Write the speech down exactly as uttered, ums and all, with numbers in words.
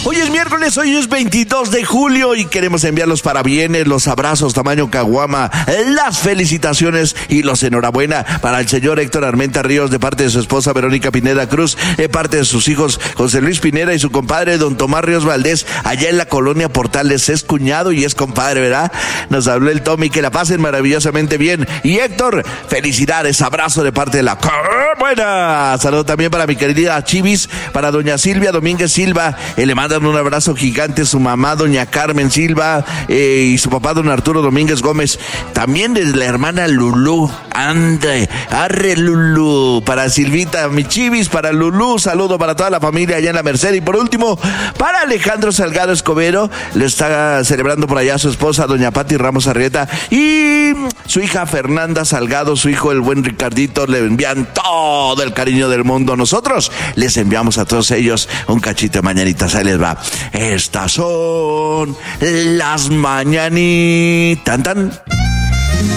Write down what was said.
Hoy es miércoles, hoy es veintidós de julio y queremos enviar los parabienes, los abrazos tamaño caguama, las felicitaciones y los enhorabuena para el señor Héctor Armenta Ríos de parte de su esposa Verónica Pineda Cruz, de parte de sus hijos José Luis Pineda y su compadre don Tomás Ríos Valdés, allá en la colonia Portales. Es cuñado y es compadre, ¿verdad? Nos habló el Tommy, que la pasen maravillosamente bien. Y Héctor, felicidades, abrazo de parte de la buena. Saludo también para mi querida Chivis, para doña Silvia Domínguez Silva, eh, le mandan un abrazo gigante su mamá doña Carmen Silva eh, y su papá don Arturo Domínguez Gómez, también de la hermana Lulú. Ande, arre Lulú, para Silvita, mi Chivis, para Lulú, saludo para toda la familia allá en la Merced. Y por último, para Alejandro Salgado Escobedo, le está celebrando por allá su esposa doña Pati Ramos Arrieta y su hija Fernanda Salgado, su hijo el buen Ricardito. Le envían todo el cariño del mundo. Nosotros les enviamos a todos ellos un cachito de mañanitas. Ahí les va. Estas son las mañanitas. Tan, tan.